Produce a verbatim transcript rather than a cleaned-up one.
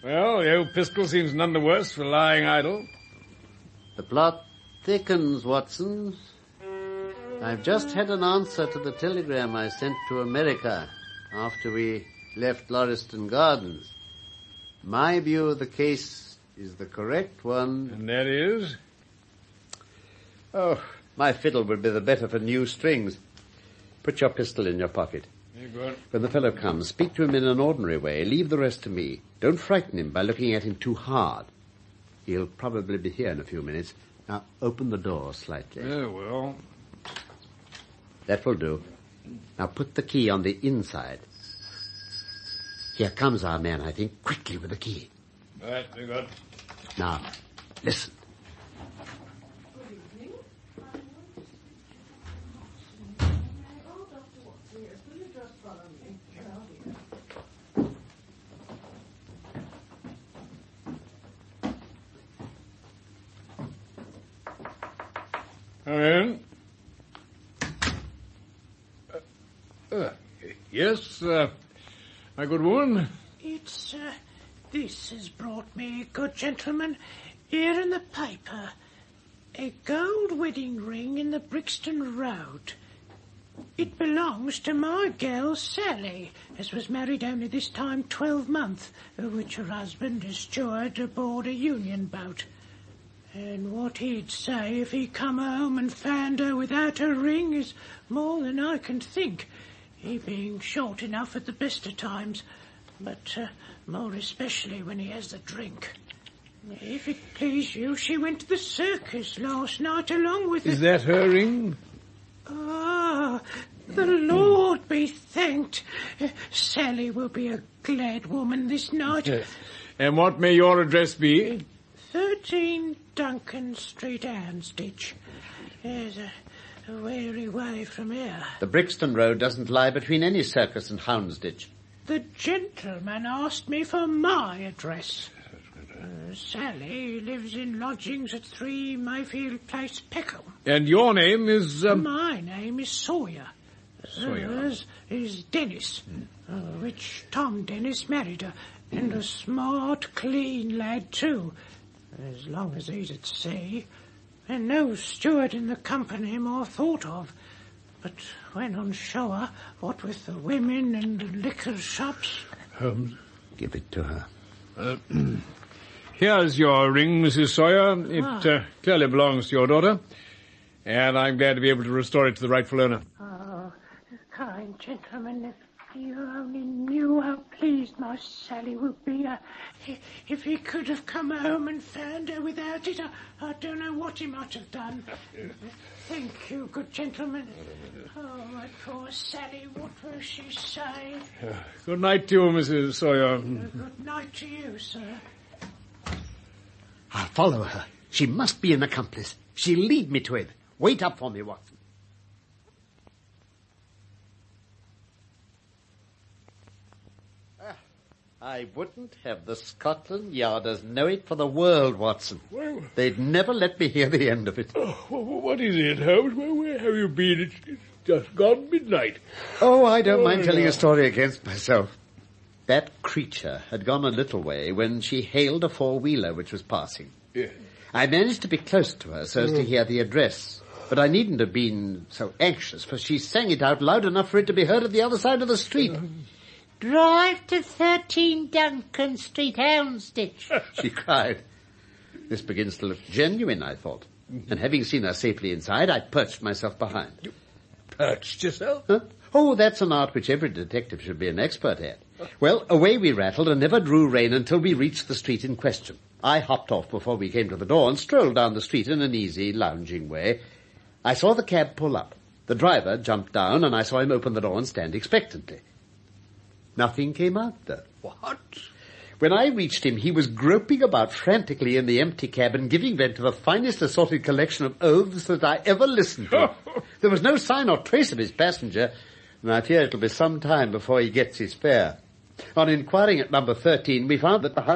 Well, the old pistol seems none the worse for lying idle. The plot thickens, Watson. I've just had an answer to the telegram I sent to America after we left Lauriston Gardens. My view of the case is the correct one. And that is? Oh, my fiddle would be the better for new strings. Put your pistol in your pocket. Here, go on. When the fellow comes, speak to him in an ordinary way. Leave the rest to me. Don't frighten him by looking at him too hard. He'll probably be here in a few minutes. Now, open the door slightly. Oh, well. That will do. Now, put the key on the inside. Here comes our man, I think. Quickly with the key. Right, very good. Now, listen. Come in. Uh, uh, yes, uh, my good woman. It's, uh, this has brought me, good gentleman, here in the paper, a gold wedding ring in the Brixton Road. It belongs to my girl Sally, as was married only this time twelvemonth, which her husband is steward aboard a Union boat. And what he'd say if he come home and found her without her ring is more than I can think, he being short enough at the best of times, but uh, more especially when he has the drink. If it please you, she went to the circus last night along with... Is the... that her ring? Ah, the Lord be thanked. Uh, Sally will be a glad woman this night. Yes. And what may your address be? thirteen Duncan Street, Houndsditch. There's a, a weary way from here. The Brixton Road doesn't lie between any circus and Houndsditch. The gentleman asked me for my address. Uh, Sally lives in lodgings at three Mayfield Place, Peckham. And your name is... Um... My name is Sawyer. Sawyer. Hers is Dennis, uh, which Tom Dennis married her, and a smart, clean lad, too, as long as he's at sea, and no steward in the company more thought of. But when on shore, what with the women and the liquor shops... Holmes. Give it to her. Uh, here's your ring, Missus Sawyer. It Ah. uh, clearly belongs to your daughter, and I'm glad to be able to restore it to the rightful owner. Oh, kind gentleman, if you only knew how pleased my Sally would be. Uh, if he could have come home and found her without it, I, I don't know what he might have done. Thank you, good gentleman. Oh, my poor Sally, what will she say? Uh, good night to you, Missus Sawyer. Uh, good night to you, sir. I'll follow her. She must be an accomplice. She'll lead me to it. Wait up for me, Watson. I wouldn't have the Scotland Yarders know it for the world, Watson. Well, They'd never let me hear the end of it. oh, what is it, Holmes? Where, where have you been? It's, it's just gone midnight. Oh, I don't Oh, mind telling yeah. a story against myself. That creature had gone a little way when she hailed a four-wheeler which was passing. Yeah. I managed to be close to her so as to hear the address, but I needn't have been so anxious, for she sang it out loud enough for it to be heard at the other side of the street. Drive to thirteen Duncan Street, Houndsditch. She cried. This begins to look genuine, I thought. And having seen her safely inside, I perched myself behind. You perched yourself? Huh? Oh, that's an art which every detective should be an expert at. Well, away we rattled and never drew rein until we reached the street in question. I hopped off before we came to the door and strolled down the street in an easy, lounging way. I saw the cab pull up. The driver jumped down, and I saw him open the door and stand expectantly. Nothing came out, though. What? When I reached him, he was groping about frantically in the empty cabin, giving vent to the finest assorted collection of oaths that I ever listened to. There was no sign or trace of his passenger, and I fear it'll be some time before he gets his fare. On inquiring at number thirteen, we found that the house